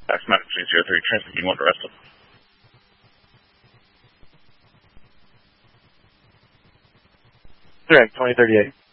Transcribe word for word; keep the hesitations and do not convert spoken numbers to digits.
Axmatic three zero three, transmitting one arrested. Direct, twenty thirty-eight.